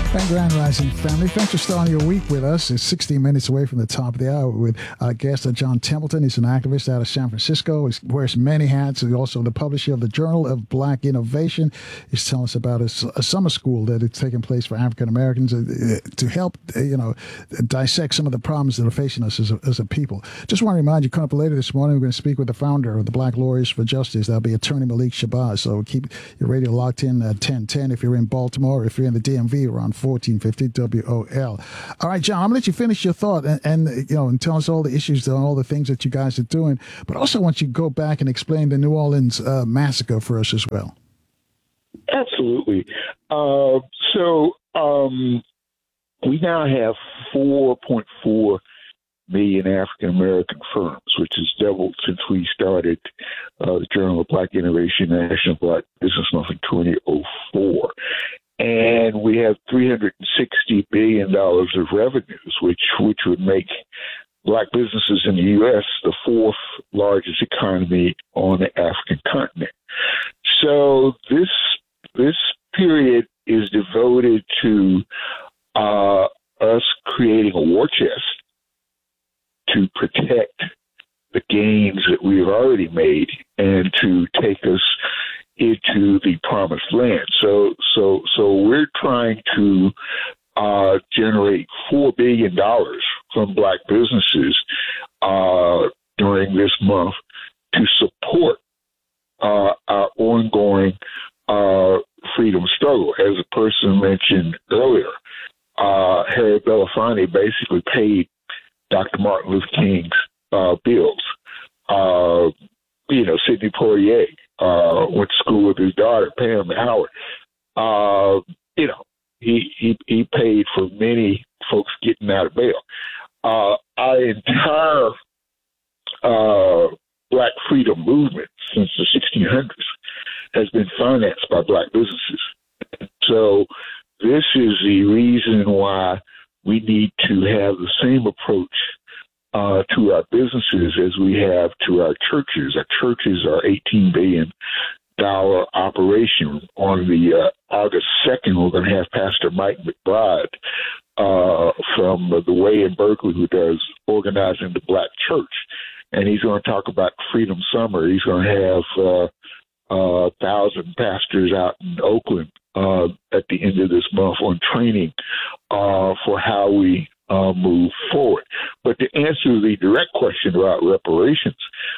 And Grand Rising family, thanks for starting your week with us. It's 16 minutes away from the top of the hour with our guest, John Templeton. He's an activist out of San Francisco. He wears many hats. He's also the publisher of the Journal of Black Innovation. He's telling us about a summer school that is taking place for African Americans to help, dissect some of the problems that are facing us as a people. Just want to remind you, coming up later this morning, we're going to speak with the founder of the Black Lawyers for Justice. That'll be Attorney Malik Shabazz. So keep your radio locked in at 1010 if you're in Baltimore, if you're in the DMV, around 1450 WOL. All right, John, I'm going to let you finish your thought and tell us all the issues and all the things that you guys are doing. But also want you to go back and explain the New Orleans massacre for us as well. Absolutely. We now have 4.4 million African American firms, which has doubled since we started the Journal of Black Innovation, National Black Business Month in 2004. And we have $360 billion of revenues, which would make Black businesses in the U.S. the fourth largest economy on the African continent. So this period is devoted to us creating a war chest to protect the gains that we've already made and to take us into the promised land. So we're trying to generate $4 billion from Black businesses during this month to support our ongoing freedom struggle. As a person mentioned earlier, Harry Belafonte basically paid Dr. Martin Luther King's bills. Sidney Poitier went to school with his daughter, Pam Howard. He paid for many folks getting out of bail. Our entire Black freedom movement since the 1600s has been financed by Black businesses. So this is the reason why we need to have the same approach to our businesses as we have to our churches. Our churches are $18 billion operation. On the August 2nd, we're going to have Pastor Mike McBride from the Way in Berkeley, who does organizing the Black church. And he's going to talk about Freedom Summer. He's going to have 1,000 pastors out in Oakland at the end of this month on training for how we move forward. But to answer the direct question about reparations,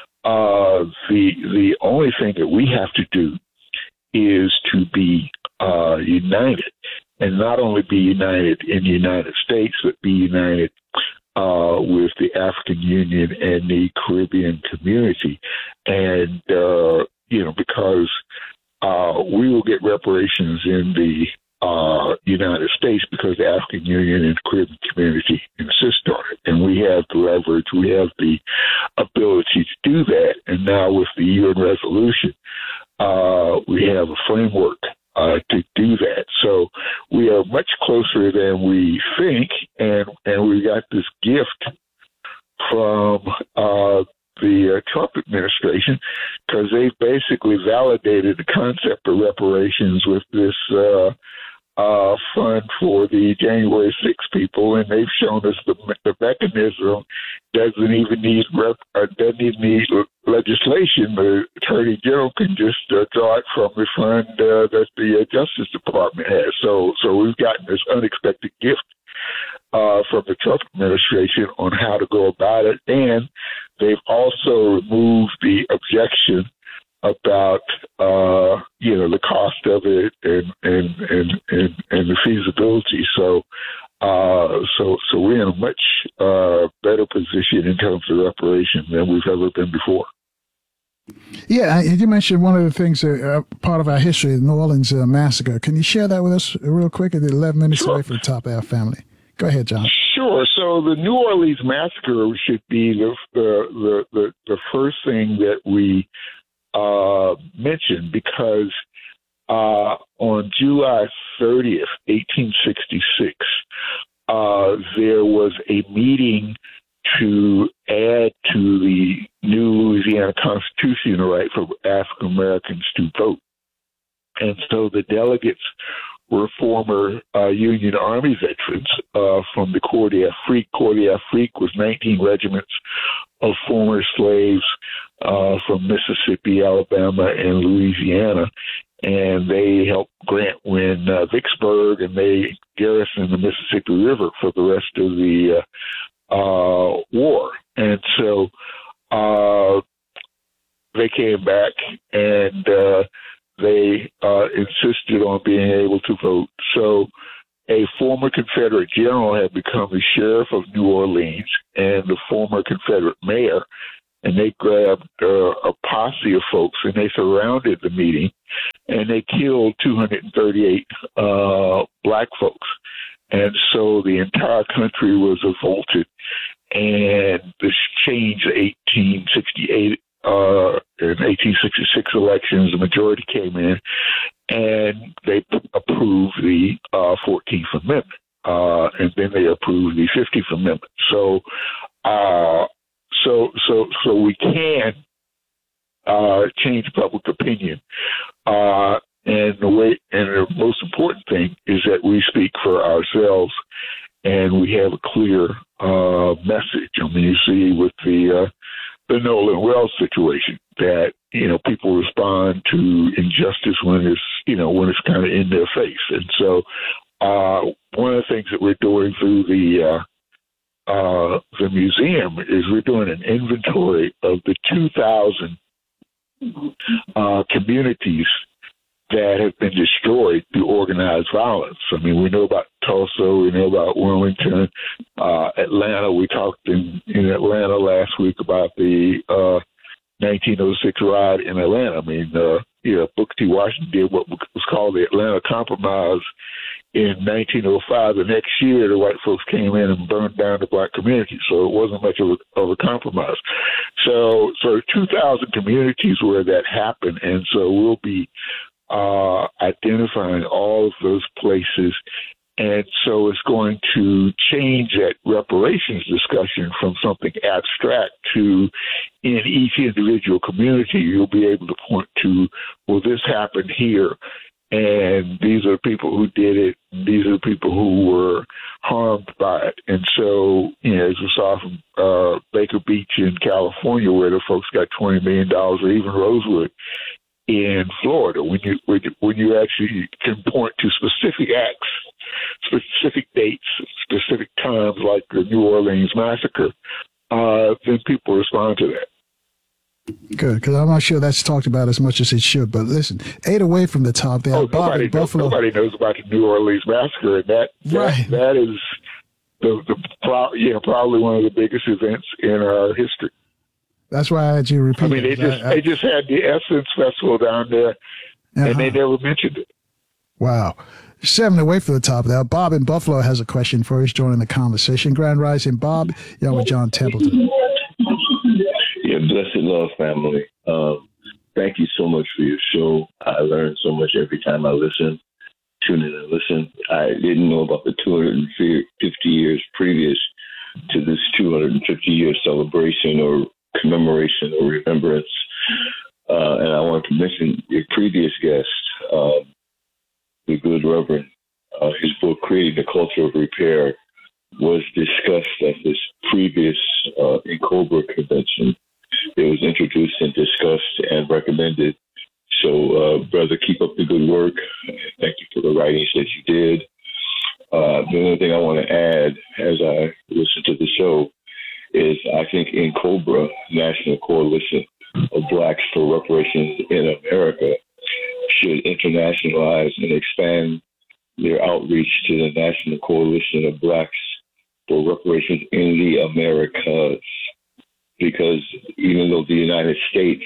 the only thing that we have to do is to be united, and not only be united in the United States, but be united with the African Union and the Caribbean community. And, because we will get reparations in the United States because the African Union and the Caribbean community insist on it. And we have the leverage, we have the ability to do that. And now with the UN resolution, we have a framework to do that. So we are much closer than we think, and we got this gift from the Trump administration, because they've basically validated the concept of reparations with this fund for the January 6 people, and they've shown us the mechanism doesn't even need legislation. The Attorney General can just draw it from the fund that the Justice Department has. So we've gotten this unexpected gift from the Trump administration on how to go about it, and they've also removed the objection about the cost of it and the feasibility. So we're in a much better position in terms of reparation than we've ever been before. Yeah, and you mentioned one of the things, part of our history, the New Orleans massacre. Can you share that with us real quick? At 11 minutes away from the top of our family. Go ahead, John. Sure. So the New Orleans massacre should be the first thing that we mention, because on July 30th, 1866, there was a meeting to add to the new Louisiana Constitution the right for African Americans to vote. And so the delegates were former Union Army veterans from the Corps d'Afrique. Corps d'Afrique was 19 regiments of former slaves from Mississippi, Alabama, and Louisiana. And they helped Grant win Vicksburg, and they garrisoned the Mississippi River for the rest of the war. And so they came back, and they insisted on being able to vote. So a former Confederate general had become the sheriff of New Orleans and the former Confederate mayor, and they grabbed a posse of folks, and they surrounded the meeting, and they killed 238 black folks. And so the entire country was revolted, and this changed the 1868 in 1866 elections. The majority came in, and they approved the 14th Amendment, and then they approved the 15th Amendment. So we can change public opinion, and the most important thing is that we speak for ourselves, and we have a clear message. I mean, you see with the Nolan Wells situation that people respond to injustice when it's kind of in their face, and so one of the things that we're doing through the museum is we're doing an inventory of the 2,000 communities that have been destroyed through organized violence. I mean, we know about Tulsa, we know about Wilmington, Atlanta. We talked in Atlanta last week about the 1906 riot in Atlanta. I mean, Booker T. Washington did what was called the Atlanta Compromise in 1905. The next year, the white folks came in and burned down the black community, so it wasn't much of a compromise. So 2,000 communities where that happened, and so we'll be identifying all of those places. And so it's going to change that reparations discussion from something abstract to, in each individual community, you'll be able to point to, well, this happened here, and these are the people who did it, and these are the people who were harmed by it. And so, as we saw from Baker Beach in California, where the folks got $20 million, or even Rosewood in Florida, when you actually can point to specific acts, specific dates, specific times, like the New Orleans massacre, then people respond to that. Good, because I'm not sure that's talked about as much as it should. But listen, 8 away from the top there. Nobody knows about the New Orleans massacre, and that is probably one of the biggest events in our history. That's why I had you repeat. I mean, they just had the Essence Festival down there, and they never mentioned it. Wow. 7 away from the top there. Bob in Buffalo has a question for us, joining the conversation. Grand Rising, Bob. You're with John Templeton. Yeah, blessed love, family. Thank you so much for your show. I learn so much every time I listen, tune in and listen. I didn't know about the 250 years previous to this 250-year celebration or commemoration or remembrance. And I want to mention your previous guest, the good Reverend. His book, Creating the Culture of Repair, was discussed at this previous NCOBRA convention. It was introduced and discussed and recommended. So, brother, keep up the good work. Thank you for the writings that you did. The only thing I want to add as I listen to the show is I think NCOBRA, National Coalition of Blacks for Reparations in America, should internationalize and expand their outreach to the National Coalition of Blacks for Reparations in the Americas. Because even though the United States,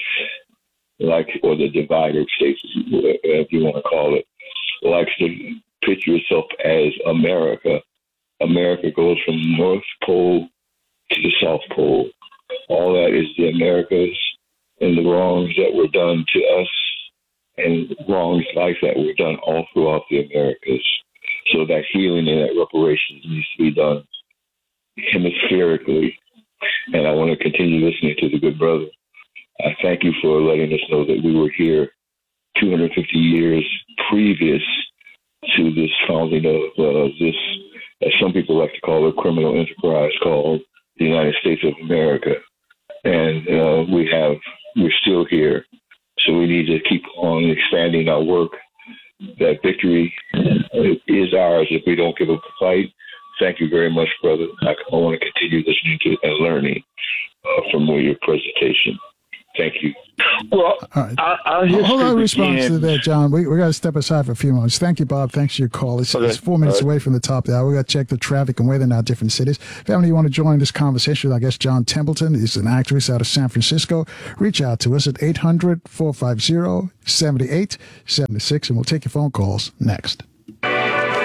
or the divided states, whatever you want to call it, likes to picture itself as America, America goes from the North Pole to the South Pole. All that is the Americas, and the wrongs that were done to us and wrongs like that were done all throughout the Americas. So that healing and that reparations needs to be done hemispherically. And I want to continue listening to the good brother. I thank you for letting us know that we were here 250 years previous to this founding of this, as some people like to call it, criminal enterprise called the United States of America. And we're still here. So we need to keep on expanding our work. That victory is ours if we don't give up the fight. Thank you very much, brother. I want to continue listening to and learning from your presentation. Thank you. Well, all right. Hold on, response to that, John. We got to step aside for a few moments. Thank you, Bob. Thanks for your call. It's 4 minutes away from the top of the hour. We got to check the traffic and weather in our different cities. Family, you want to join this conversation with, I guess, John Templeton. He's an activist out of San Francisco. Reach out to us at 800-450-7876, and we'll take your phone calls next.